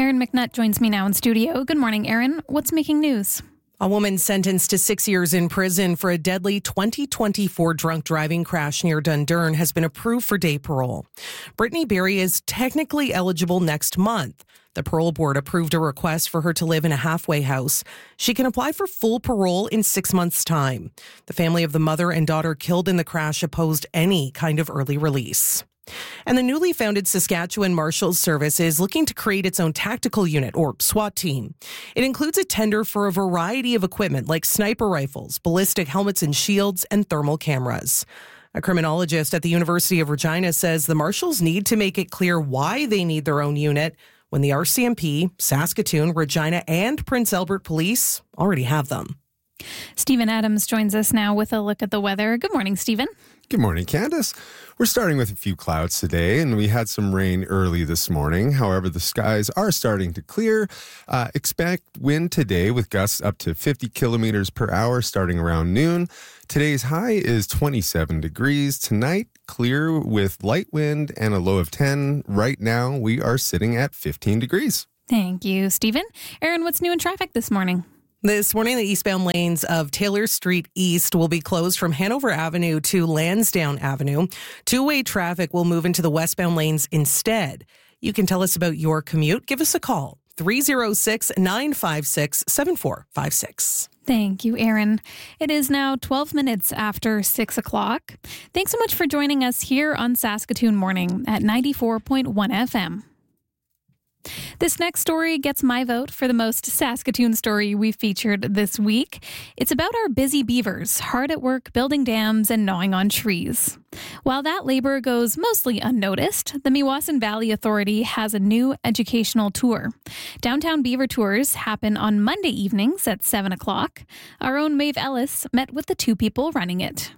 Erin McNutt joins me now in studio. Good morning, Erin. What's making news? A woman sentenced to 6 years in prison for a deadly 2024 drunk driving crash near Dundurn has been approved for day parole. Brittany Berry is technically eligible next month. The parole board approved a request for her to live in a halfway house. She can apply for full parole in 6 months' time. The family of the mother and daughter killed in the crash opposed any kind of early release. And the newly founded Saskatchewan Marshals Service is looking to create its own tactical unit, or SWAT team. It includes a tender for a variety of equipment like sniper rifles, ballistic helmets and shields, and thermal cameras. A criminologist at the University of Regina says the Marshals need to make it clear why they need their own unit when the RCMP, Saskatoon, Regina, and Prince Albert Police already have them. Stephen Adams joins us now with a look at the weather. Good morning, Stephen. Good morning, Candace. We're starting with a few clouds today, and we had some rain early this morning. However, the skies are starting to clear. Expect wind today with gusts up to 50 kilometers per hour starting around noon. Today's high is 27 degrees. Tonight, clear with light wind and a low of 10. Right now, we are sitting at 15 degrees. Thank you, Stephen. Erin, what's new in traffic this morning? This morning, the eastbound lanes of Taylor Street East will be closed from Hanover Avenue to Lansdowne Avenue. Two-way traffic will move into the westbound lanes instead. You can tell us about your commute. Give us a call, 306-956-7456. Thank you, Erin. It is now 12 minutes after 6 o'clock. Thanks so much for joining us here on Saskatoon Morning at 94.1 FM. This next story gets my vote for the most Saskatoon story we featured this week. It's about our busy beavers, hard at work building dams and gnawing on trees. While that labor goes mostly unnoticed, the Meewasin Valley Authority has a new educational tour. Downtown Beaver Tours happen on Monday evenings at 7 o'clock. Our own Maeve Ellis met with the two people running it.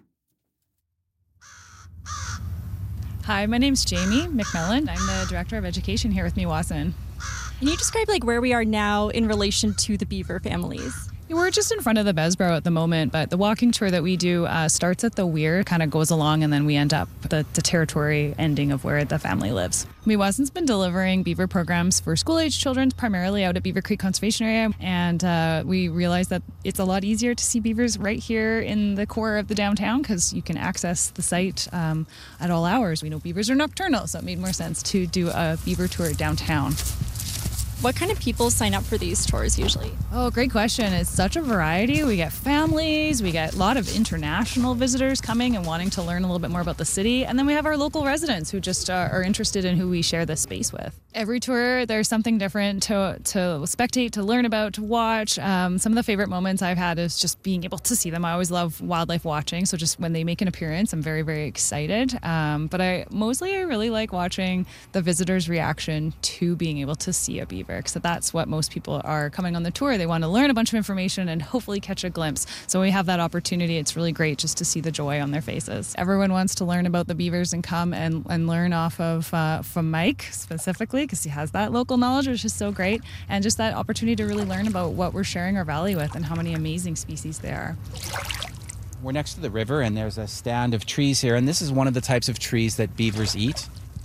Hi, my name's Jamie McMillan. I'm the Director of Education here with Meewasin. Can you describe where we are now in relation to the beaver families? We're just in front of the Besborough at the moment, but the walking tour that we do starts at the weir, kind of goes along, and then we end up the territory ending of where the family lives. Meewasin's been delivering beaver programs for school-age children, primarily out at Beaver Creek Conservation Area, and we realized that it's a lot easier to see beavers right here in the core of the downtown because you can access the site at all hours. We know beavers are nocturnal, so it made more sense to do a beaver tour downtown. What kind of people sign up for these tours usually? Oh, great question. It's such a variety. We get families, we get a lot of international visitors coming and wanting to learn a little bit more about the city. And then we have our local residents who just are interested in who we share this space with. Every tour, there's something different to spectate, to learn about, to watch. Some of the favorite moments I've had is just being able to see them. I always love wildlife watching. So just when they make an appearance, I'm very, very excited. But I really like watching the visitors' reaction to being able to see a beaver. So that's what most people are coming on the tour. They want to learn a bunch of information and hopefully catch a glimpse. So when we have that opportunity, it's really great just to see the joy on their faces. Everyone wants to learn about the beavers and come and learn off of from Mike specifically because he has that local knowledge, which is so great. And just that opportunity to really learn about what we're sharing our valley with and how many amazing species there are. We're next to the river and there's a stand of trees here, and this is one of the types of trees that beavers eat.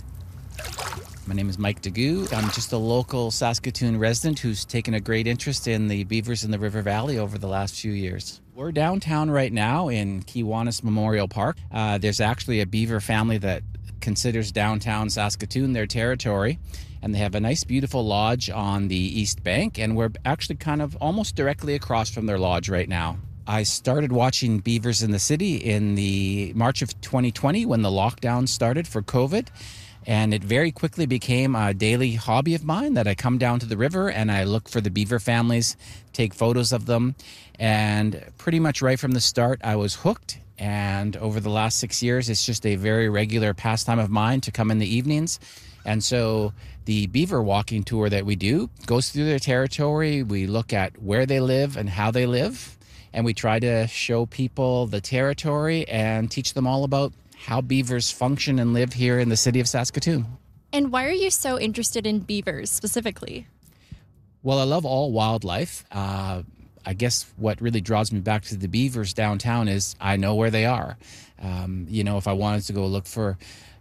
My name is Mike Degoo. I'm just a local Saskatoon resident who's taken a great interest in the beavers in the River Valley over the last few years. We're downtown right now in Kiwanis Memorial Park. There's actually a beaver family that considers downtown Saskatoon their territory, and they have a nice, beautiful lodge on the east bank, and we're actually kind of almost directly across from their lodge right now. I started watching beavers in the city in the March of 2020 when the lockdown started for COVID. And it very quickly became a daily hobby of mine that I come down to the river and I look for the beaver families, take photos of them. And pretty much right from the start, I was hooked. And over the last 6 years, it's just a very regular pastime of mine to come in the evenings. And so the beaver walking tour that we do goes through their territory. We look at where they live and how they live. And we try to show people the territory and teach them all about how beavers function and live here in the city of Saskatoon. And why are you so interested in beavers specifically? Well, I love all wildlife. I guess what really draws me back to the beavers downtown is I know where they are. If I wanted to go look for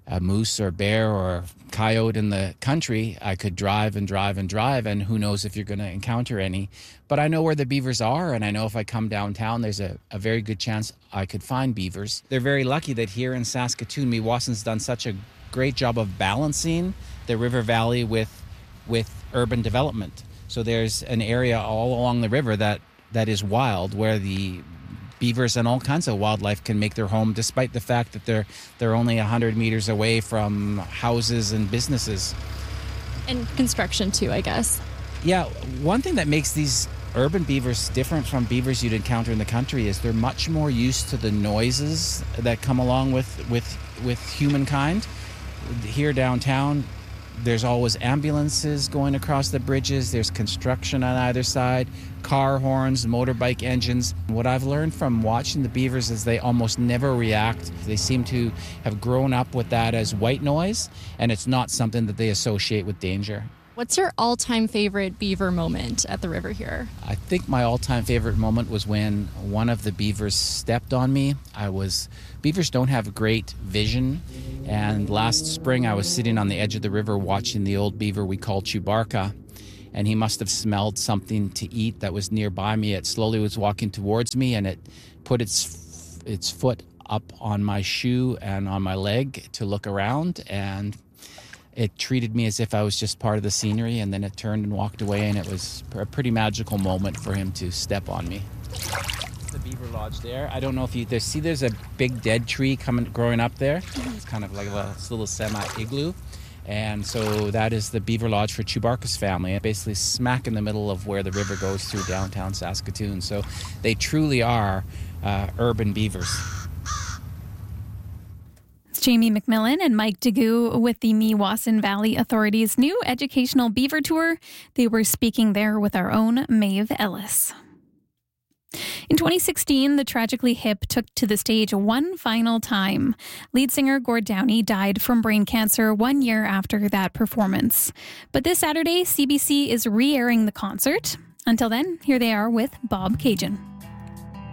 a moose or bear or coyote in the country, I could drive and drive and drive, and who knows if you're going to encounter any. But I know where the beavers are, and I know if I come downtown, there's a very good chance I could find beavers. They're very lucky that here in Saskatoon, Meewassin's done such a great job of balancing the river valley with urban development. So there's an area all along the river that is wild, where the beavers and all kinds of wildlife can make their home, despite the fact that they're only 100 meters away from houses and businesses. And construction too, I guess. Yeah, one thing that makes these urban beavers different from beavers you'd encounter in the country is they're much more used to the noises that come along with humankind. Here downtown, there's always ambulances going across the bridges. There's construction on either side, car horns, motorbike engines. What I've learned from watching the beavers is they almost never react. They seem to have grown up with that as white noise, and it's not something that they associate with danger. What's your all-time favorite beaver moment at the river here? I think my all-time favorite moment was when one of the beavers stepped on me. Beavers don't have great vision, and last spring I was sitting on the edge of the river watching the old beaver we call Chewbarka, and he must have smelled something to eat that was nearby me. It slowly was walking towards me, and it put its foot up on my shoe and on my leg to look around, and it treated me as if I was just part of the scenery, and then it turned and walked away, and it was a pretty magical moment for him to step on me. The beaver lodge there. I don't know if there's a big dead tree growing up there. It's kind of like a little semi-igloo. And so that is the beaver lodge for Chewbarka's family, basically smack in the middle of where the river goes through downtown Saskatoon. So they truly are urban beavers. Jamie McMillan and Mike Degou with the Meewassin Valley Authority's new educational beaver tour. They were speaking there with our own Maeve Ellis. In 2016, the Tragically Hip took to the stage one final time. Lead singer Gord Downie died from brain cancer 1 year after that performance. But this Saturday, CBC is re-airing the concert. Until then, here they are with Bob Cajun.